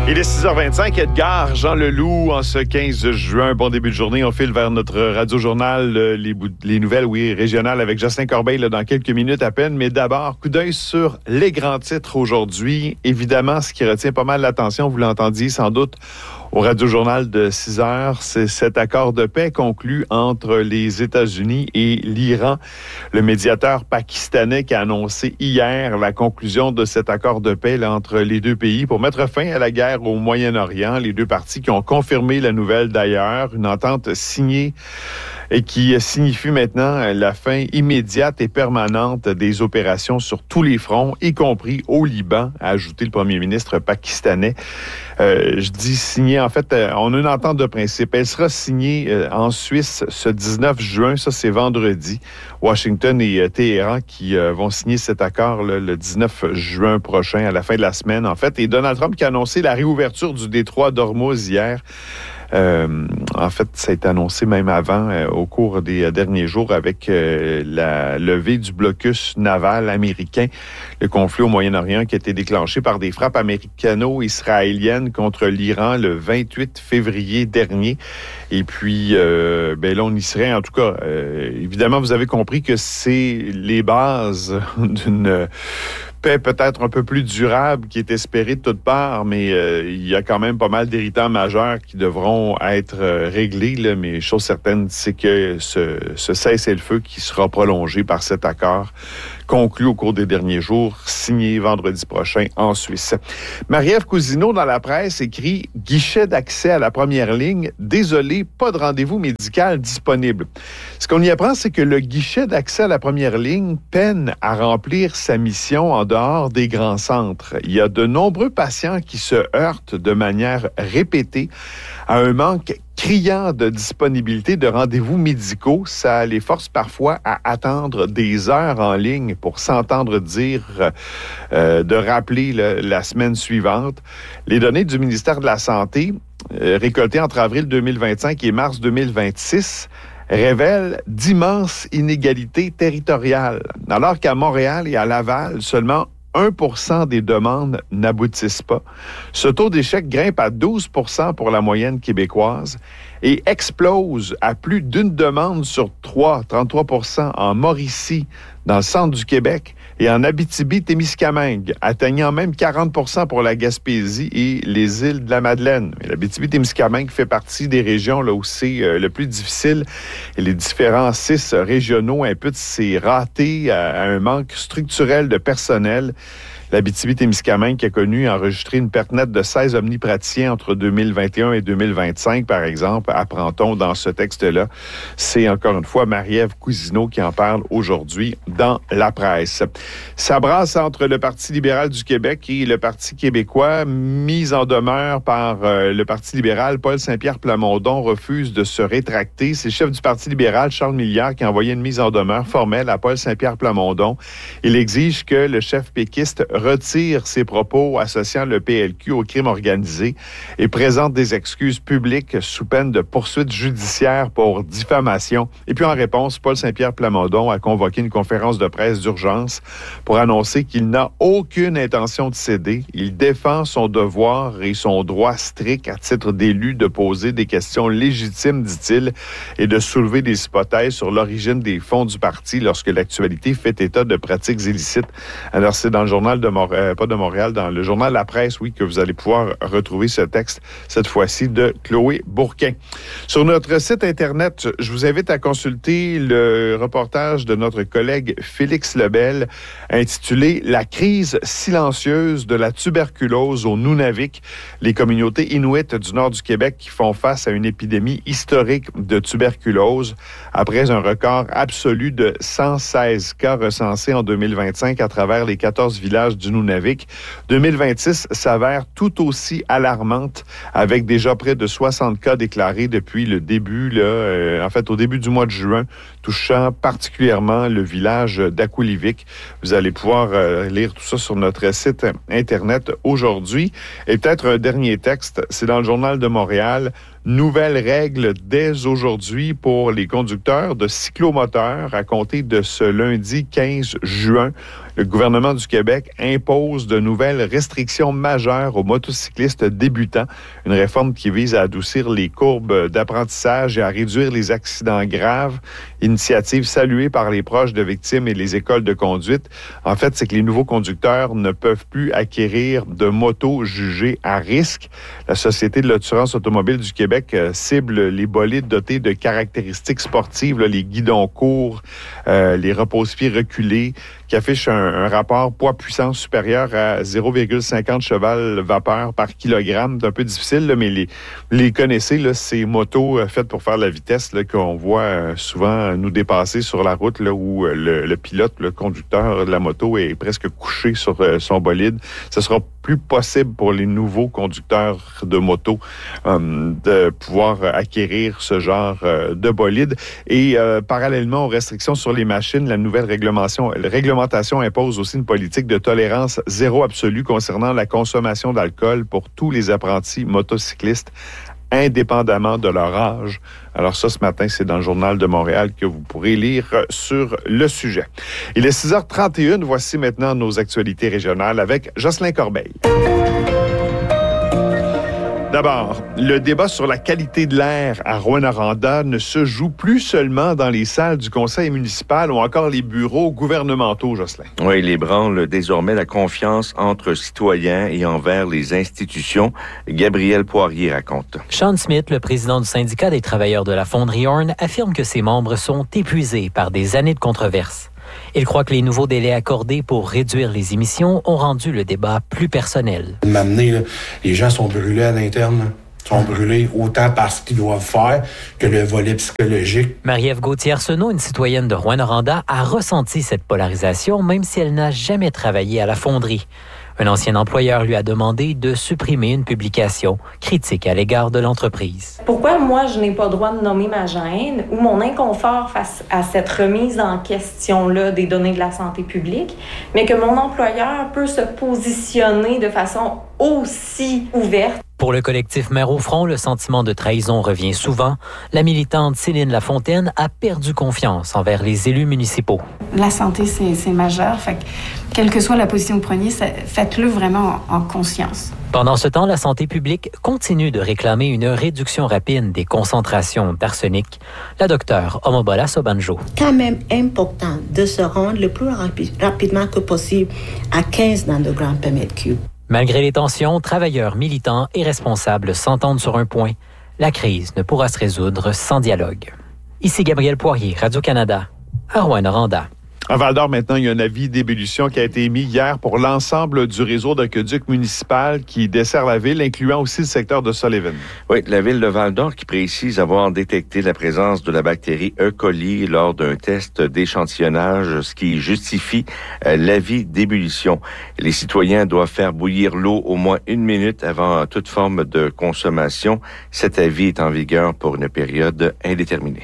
Il est 6h25, Edgar, Jean Leloup, en ce 15 juin. Bon début de journée. On file vers notre radio-journal, les nouvelles, régionales avec Jocelyn Corbeil dans quelques minutes à peine. Mais d'abord, coup d'œil sur les grands titres aujourd'hui. Évidemment, ce qui retient pas mal l'attention, vous l'entendiez sans doute au radio-journal de 6 heures, c'est cet accord de paix conclu entre les États-Unis et l'Iran. Le médiateur pakistanais qui a annoncé hier la conclusion de cet accord de paix entre les deux pays pour mettre fin à la guerre au Moyen-Orient. Les deux parties qui ont confirmé la nouvelle d'ailleurs, une entente signée et qui signifie maintenant la fin immédiate et permanente des opérations sur tous les fronts, y compris au Liban, a ajouté le premier ministre pakistanais. Je dis signé, en fait, on a une entente de principe. Elle sera signée en Suisse ce 19 juin, ça c'est vendredi. Washington et Téhéran qui vont signer cet accord le 19 juin prochain, à la fin de la semaine, en fait. Et Donald Trump qui a annoncé la réouverture du détroit d'Ormuz hier. En fait, ça a été annoncé même avant, au cours des derniers jours, avec la levée du blocus naval américain. Le conflit au Moyen-Orient qui a été déclenché par des frappes américano-israéliennes contre l'Iran le 28 février dernier. Et puis, là, on y serait. En tout cas, évidemment, vous avez compris que c'est les bases d'une paix peut-être un peu plus durable qui est espérée de toutes parts, mais il y a quand même pas mal d'héritants majeurs qui devront être réglés. Là, mais chose certaine, c'est que ce cessez-le-feu qui sera prolongé par cet accord conclu au cours des derniers jours, signé vendredi prochain en Suisse. Marie-Ève Cousineau, dans la presse, écrit « Guichet d'accès à la première ligne. Désolé, pas de rendez-vous médical disponible ». Ce qu'on y apprend, c'est que le guichet d'accès à la première ligne peine à remplir sa mission en dehors des grands centres. Il y a de nombreux patients qui se heurtent de manière répétée à un manque criant de disponibilité de rendez-vous médicaux. Ça les force parfois à attendre des heures en ligne pour s'entendre dire de rappeler la semaine suivante. Les données du ministère de la Santé, récoltées entre avril 2025 et mars 2026, révèlent d'immenses inégalités territoriales. Alors qu'à Montréal et à Laval, seulement 1% des demandes n'aboutissent pas. Ce taux d'échec grimpe à 12% pour la moyenne québécoise et explose à plus d'une demande sur 3, 33% en Mauricie, dans le centre du Québec, et en Abitibi-Témiscamingue, atteignant même 40% pour la Gaspésie et les îles de la Madeleine. L'Abitibi-Témiscamingue fait partie des régions là où c'est le plus difficile. Et les différents CIS régionaux imputent ces ratés à un manque structurel de personnel. L'Abitibi-Témiscamingue qui a connu enregistrer une perte nette de 16 omnipraticiens entre 2021 et 2025, par exemple, apprend-on dans ce texte-là. C'est encore une fois Marie-Ève Cousineau qui en parle aujourd'hui dans la presse. Ça brasse entre le Parti libéral du Québec et le Parti québécois. Mise en demeure par le Parti libéral, Paul Saint-Pierre Plamondon refuse de se rétracter. C'est le chef du Parti libéral, Charles Milliard, qui a envoyé une mise en demeure formelle à Paul Saint-Pierre Plamondon. Il exige que le chef péquiste retire ses propos associant le PLQ au crime organisé et présente des excuses publiques sous peine de poursuites judiciaires pour diffamation. Et puis en réponse, Paul Saint-Pierre Plamondon a convoqué une conférence de presse d'urgence pour annoncer qu'il n'a aucune intention de céder. Il défend son devoir et son droit strict à titre d'élu de poser des questions légitimes, dit-il, et de soulever des hypothèses sur l'origine des fonds du parti lorsque l'actualité fait état de pratiques illicites. Alors c'est dans le journal de Montréal, dans le journal La Presse, oui, que vous allez pouvoir retrouver ce texte, cette fois-ci de Chloé Bourquin. Sur notre site Internet, je vous invite à consulter le reportage de notre collègue Félix Lebel intitulé « La crise silencieuse de la tuberculose au Nunavik ». Les communautés inuites du nord du Québec qui font face à une épidémie historique de tuberculose après un record absolu de 116 cas recensés en 2025 à travers les 14 villages du Nunavik. 2026 s'avère tout aussi alarmante avec déjà près de 60 cas déclarés depuis le début, au début du mois de juin, touchant particulièrement le village d'Akulivik. Vous allez pouvoir lire tout ça sur notre site Internet aujourd'hui. Et peut-être un dernier texte, c'est dans le Journal de Montréal. Nouvelles règles dès aujourd'hui pour les conducteurs de cyclomoteurs à compter de ce lundi 15 juin. Le gouvernement du Québec impose de nouvelles restrictions majeures aux motocyclistes débutants. Une réforme qui vise à adoucir les courbes d'apprentissage et à réduire les accidents graves. Initiative saluée par les proches de victimes et les écoles de conduite. En fait, c'est que les nouveaux conducteurs ne peuvent plus acquérir de motos jugées à risque. La Société de l'assurance automobile du Québec cible les bolides dotés de caractéristiques sportives, là, les guidons courts, les repose-pieds reculés, qui affichent un rapport poids-puissance supérieur à 0,50 cheval-vapeur par kilogramme. C'est un peu difficile, là, mais les connaissez, là, ces motos faites pour faire la vitesse là, qu'on voit souvent nous dépasser sur la route, là, où le pilote, le conducteur de la moto est presque couché sur son bolide. Ce sera plus possible pour les nouveaux conducteurs de moto de pouvoir acquérir ce genre de bolide. Et parallèlement aux restrictions sur les machines, la nouvelle réglementation impose aussi une politique de tolérance zéro absolue concernant la consommation d'alcool pour tous les apprentis motocyclistes, indépendamment de leur âge. Alors ça, ce matin, c'est dans le Journal de Montréal que vous pourrez lire sur le sujet. Il est 6h31. Voici maintenant nos actualités régionales avec Jocelyn Corbeil. D'abord, le débat sur la qualité de l'air à Rouyn-Noranda ne se joue plus seulement dans les salles du conseil municipal ou encore les bureaux gouvernementaux, Jocelyn. Oui, il ébranle désormais la confiance entre citoyens et envers les institutions. Gabriel Poirier raconte. Sean Smith, le président du syndicat des travailleurs de la fonderie Horn, affirme que ses membres sont épuisés par des années de controverses. Il croit que les nouveaux délais accordés pour réduire les émissions ont rendu le débat plus personnel. M'amener, là, les gens sont brûlés à l'interne. Là. Sont brûlés autant par ce qu'ils doivent faire que le volet psychologique. Marie-Ève Gauthier-Arsenault, une citoyenne de Rouyn-Noranda, a ressenti cette polarisation même si elle n'a jamais travaillé à la fonderie. Un ancien employeur lui a demandé de supprimer une publication critique à l'égard de l'entreprise. Pourquoi moi, je n'ai pas le droit de nommer ma gêne ou mon inconfort face à cette remise en question-là des données de la santé publique, mais que mon employeur peut se positionner de façon aussi ouverte? Pour le collectif Mères au front, le sentiment de trahison revient souvent. La militante Céline Lafontaine a perdu confiance envers les élus municipaux. La santé, c'est majeur. Fait que, quelle que soit la position que vous preniez, faites-le vraiment en conscience. Pendant ce temps, la santé publique continue de réclamer une réduction rapide des concentrations d'arsenic. La docteure Omobola Sobanjo. Quand même important de se rendre le plus rapidement que possible à 15 nanogrammes par mètre cube. Malgré les tensions, travailleurs, militants et responsables s'entendent sur un point. La crise ne pourra se résoudre sans dialogue. Ici Gabriel Poirier, Radio-Canada, à Rouyn-Noranda. À Val-d'Or, maintenant, il y a un avis d'ébullition qui a été émis hier pour l'ensemble du réseau d'aqueduc municipal qui dessert la ville, incluant aussi le secteur de Sullivan. Oui, la ville de Val-d'Or qui précise avoir détecté la présence de la bactérie E. coli lors d'un test d'échantillonnage, ce qui justifie l'avis d'ébullition. Les citoyens doivent faire bouillir l'eau au moins 1 minute avant toute forme de consommation. Cet avis est en vigueur pour une période indéterminée.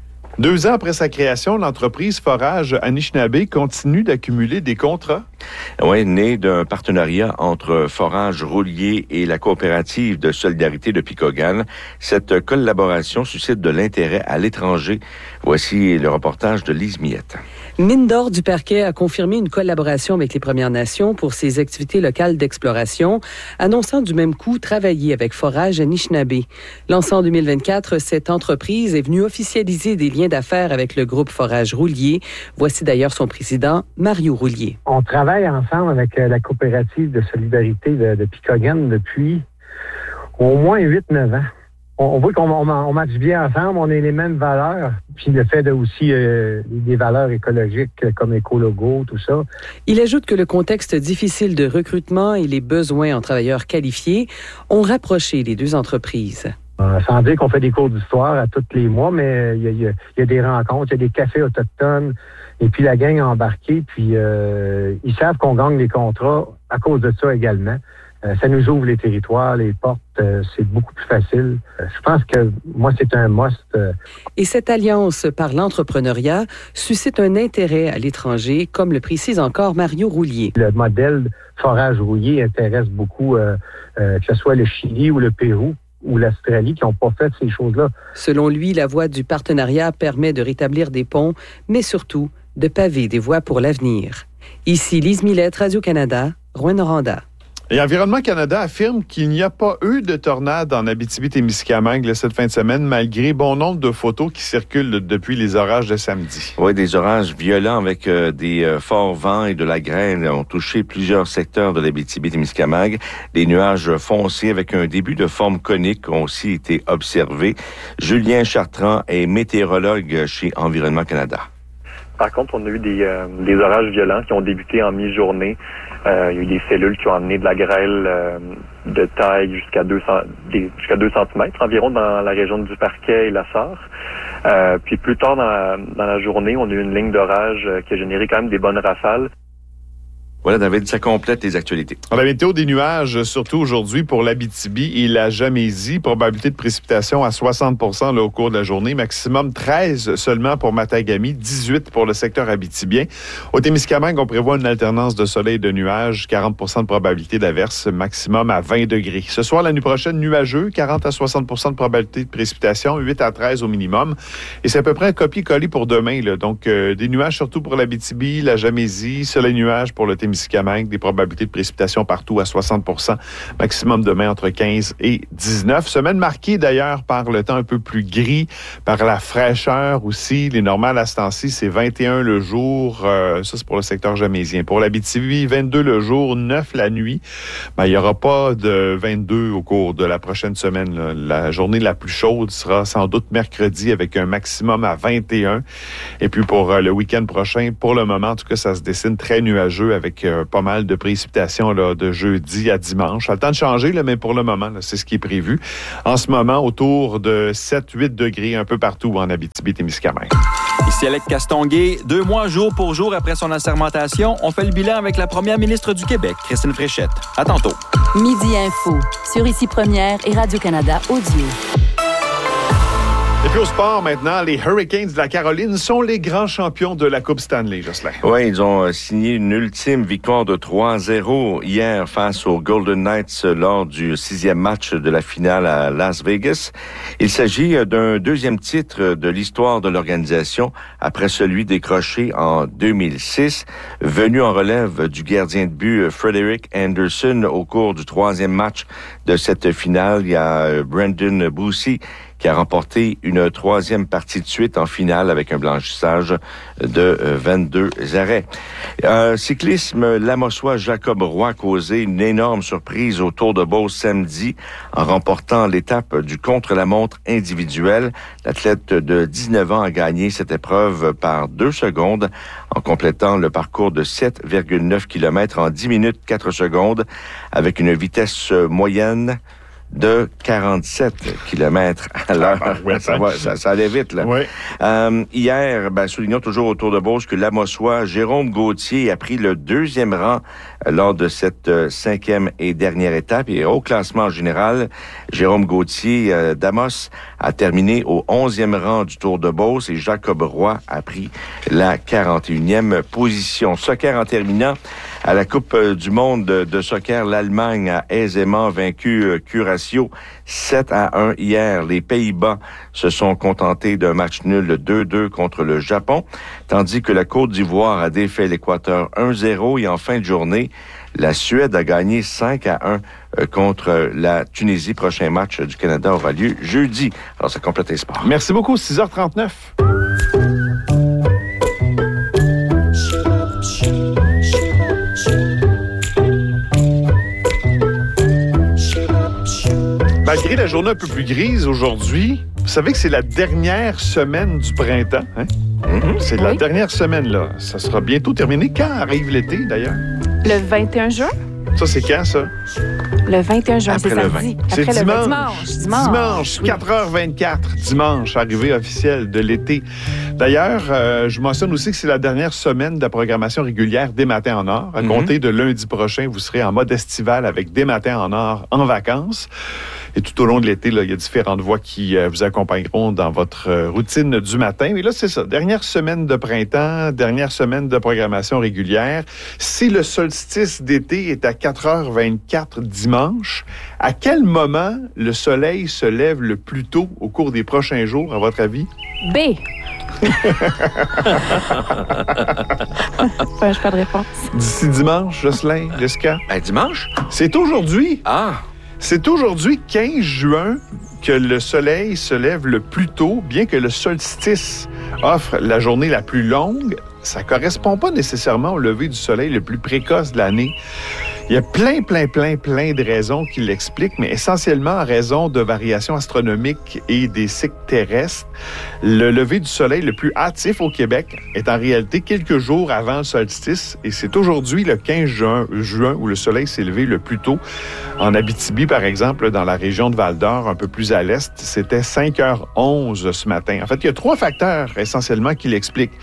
2 ans après sa création, l'entreprise Forage Anishinaabe continue d'accumuler des contrats. Oui, né d'un partenariat entre Forage Roulier et la coopérative de solidarité de Picogan, cette collaboration suscite de l'intérêt à l'étranger. Voici le reportage de Lise Miette. Mine d'or du Parquet a confirmé une collaboration avec les Premières Nations pour ses activités locales d'exploration, annonçant du même coup travailler avec Forage Anishinaabe. Lancée en 2024, cette entreprise est venue officialiser des liens d'affaires avec le groupe Forage Roulier. Voici d'ailleurs son président, Mario Roulier. On travaille ensemble avec la coopérative de solidarité de Picogan depuis au moins 8-9 ans. On voit qu'on matche bien ensemble, on a les mêmes valeurs, puis le fait de aussi des valeurs écologiques comme écologo, tout ça. Il ajoute que le contexte difficile de recrutement et les besoins en travailleurs qualifiés ont rapproché les deux entreprises. Sans dire qu'on fait des cours d'histoire à tous les mois, mais il y a des rencontres, il y a des cafés autochtones, et puis la gang a embarqué, puis ils savent qu'on gagne les contrats à cause de ça également. Ça nous ouvre les territoires, les portes, c'est beaucoup plus facile. Je pense que moi, c'est un must. Et cette alliance par l'entrepreneuriat suscite un intérêt à l'étranger, comme le précise encore Mario Roulier. Le modèle Forage Roulier intéresse beaucoup, que ce soit le Chili ou le Pérou, ou l'Australie qui n'ont pas fait ces choses-là. Selon lui, la voie du partenariat permet de rétablir des ponts, mais surtout de paver des voies pour l'avenir. Ici Lise Millette, Radio-Canada, Rouyn-Noranda. Et Environnement Canada affirme qu'il n'y a pas eu de tornade en Abitibi-Témiscamingue cette fin de semaine, malgré bon nombre de photos qui circulent depuis les orages de samedi. Oui, des orages violents avec des forts vents et de la grêle ont touché plusieurs secteurs de l'Abitibi-Témiscamingue. Des nuages foncés avec un début de forme conique ont aussi été observés. Julien Chartrand est météorologue chez Environnement Canada. Par contre, on a eu des orages violents qui ont débuté en mi-journée. Il y a eu des cellules qui ont amené de la grêle de taille jusqu'à 2 cm environ dans la région du Parquet et la Sarre. Puis plus tard dans la journée, on a eu une ligne d'orage qui a généré quand même des bonnes rafales. Voilà, David, ça complète les actualités. La météo des nuages, surtout aujourd'hui pour l'Abitibi et la Gamésie. Probabilité de précipitation à 60 % au cours de la journée. Maximum 13 seulement pour Matagami, 18 pour le secteur abitibien. Au Témiscamingue, on prévoit une alternance de soleil et de nuages, 40 % de probabilité d'averse, maximum à 20 degrés. Ce soir, la nuit prochaine, nuageux, 40 à 60 % de probabilité de précipitation, 8 à 13 au minimum. Et c'est à peu près un copier-coller pour demain, là. Donc, des nuages surtout pour l'Abitibi, la Gamésie, soleil-nuage pour le Témiscamingue, des probabilités de précipitation partout à 60 %, maximum demain entre 15 et 19. Semaine marquée d'ailleurs par le temps un peu plus gris, par la fraîcheur aussi. Les normales à ce temps-ci, c'est 21 le jour. Ça, c'est pour le secteur jamésien. Pour l'Abitibi, 22 le jour, 9 la nuit. Il n'y aura pas de 22 au cours de la prochaine semaine, là. La journée la plus chaude sera sans doute mercredi avec un maximum à 21. Et puis pour le week-end prochain, pour le moment, en tout cas, ça se dessine très nuageux avec pas mal de précipitations là, de jeudi à dimanche. Ça a le temps de changer, là, mais pour le moment, là, c'est ce qui est prévu. En ce moment, autour de 7-8 degrés un peu partout en Abitibi-Témiscamingue. Ici Alec Castonguay. 2 mois jour pour jour après son assermentation, on fait le bilan avec la première ministre du Québec, Christine Fréchette. À tantôt. Midi Info, sur Ici Première et Radio-Canada Audio. Et puis au sport maintenant, les Hurricanes de la Caroline sont les grands champions de la Coupe Stanley, Jocelyn. Oui, ils ont signé une ultime victoire de 3-0 hier face aux Golden Knights lors du 6e match de la finale à Las Vegas. Il s'agit d'un deuxième titre de l'histoire de l'organisation après celui décroché en 2006, venu en relève du gardien de but Frederick Anderson au cours du 3e match de cette finale. Il y a Brendan Boussy qui a remporté une 3e partie de suite en finale avec un blanchissage de 22 arrêts. Cyclisme, l'Amossois Jacob Roy a causé une énorme surprise au Tour de Beauce samedi en remportant l'étape du contre-la-montre individuel. L'athlète de 19 ans a gagné cette épreuve par 2 secondes en complétant le parcours de 7,9 km en 10 minutes 4 secondes avec une vitesse moyenne de 47 km à l'heure. Ça allait vite, là. Oui. Hier, soulignons toujours au Tour de Beauce que l'Amossois Jérôme Gauthier a pris le 2e rang lors de cette 5e et dernière étape. Et au classement général, Jérôme Gauthier d'Amos a terminé au 11e rang du Tour de Beauce et Jacob Roy a pris la 41e position. Soccer en terminant. À la Coupe du monde de soccer, l'Allemagne a aisément vaincu Curatio 7-1 hier. Les Pays-Bas se sont contentés d'un match nul 2-2 contre le Japon, tandis que la Côte d'Ivoire a défait l'Équateur 1-0 et en fin de journée, la Suède a gagné 5-1 contre la Tunisie. Prochain match du Canada aura lieu jeudi. Alors, ça complète les sports. Merci beaucoup, 6h39. Malgré la journée un peu plus grise aujourd'hui, vous savez que c'est la dernière semaine du printemps. Hein? C'est la dernière semaine, là. Ça sera bientôt terminé. Quand arrive l'été, d'ailleurs? Le 21 juin? Ça, c'est quand, ça? Le 21 juin, après c'est samedi. C'est après dimanche. Dimanche, oui. 4h24, dimanche, arrivée officielle de l'été. D'ailleurs, je mentionne aussi que c'est la dernière semaine de la programmation régulière des Matins en Or. À compter de lundi prochain, vous serez en mode estival avec des Matins en Or en vacances. Et tout au long de l'été, là, il y a différentes voix qui vous accompagneront dans votre routine du matin. Et là, c'est ça. Dernière semaine de printemps, dernière semaine de programmation régulière. Si le solstice d'été est à 4h24 dimanche, dimanche. À quel moment le soleil se lève le plus tôt au cours des prochains jours, à votre avis? B. Je pas de réponse. D'ici dimanche, Jocelyn, Jessica? Dimanche? C'est aujourd'hui. Ah! C'est aujourd'hui, 15 juin, que le soleil se lève le plus tôt, bien que le solstice offre la journée la plus longue. Ça ne correspond pas nécessairement au lever du soleil le plus précoce de l'année. Il y a plein de raisons qui l'expliquent, mais essentiellement en raison de variations astronomiques et des cycles terrestres. Le lever du soleil le plus hâtif au Québec est en réalité quelques jours avant le solstice, et c'est aujourd'hui, le 15 juin, où le soleil s'est levé le plus tôt. En Abitibi, par exemple, dans la région de Val-d'Or, un peu plus à l'est, c'était 5h11 ce matin. En fait, il y a 3 facteurs essentiellement qui l'expliquent.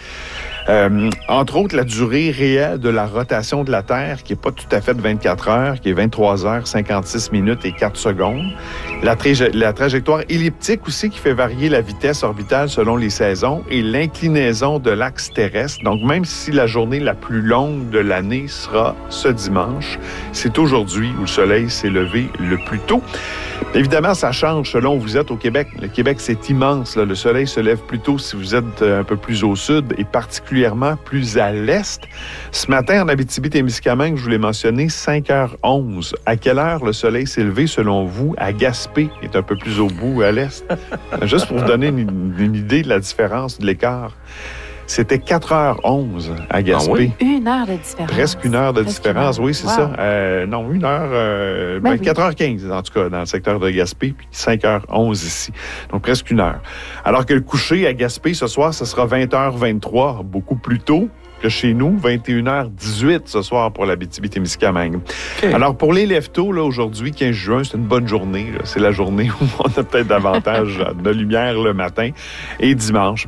Entre autres, la durée réelle de la rotation de la Terre, qui n'est pas tout à fait de 24 heures, qui est 23 heures, 56 minutes et 4 secondes. La trajectoire elliptique aussi, qui fait varier la vitesse orbitale selon les saisons, et l'inclinaison de l'axe terrestre. Donc, même si la journée la plus longue de l'année sera ce dimanche, c'est aujourd'hui où le soleil s'est levé le plus tôt. Évidemment, ça change selon où vous êtes au Québec. Le Québec, c'est immense, là. Le soleil se lève plus tôt si vous êtes un peu plus au sud et particulièrement plus à l'est. Ce matin, en Abitibi-Témiscamingue, je vous l'ai mentionné, 5h11. À quelle heure le soleil s'est levé, selon vous, à Gaspé, qui est un peu plus au bout, à l'est? Juste pour vous donner une idée de la différence, de l'écart. C'était 4h11 à Gaspé. Ah oui? 1 heure de différence. Presque 1 heure de différence, oui, c'est ça. Non, 1 heure, 4h15 en tout cas, dans le secteur de Gaspé, puis 5h11 ici. Donc presque 1 heure. Alors que le coucher à Gaspé ce soir, ce sera 20h23, beaucoup plus tôt que chez nous, 21h18 ce soir pour l'Abitibi-Témiscamingue. Okay. Alors, pour les lève-tôt, là, aujourd'hui, 15 juin, c'est une bonne journée. Là. C'est la journée où on a peut-être davantage de lumière le matin et dimanche.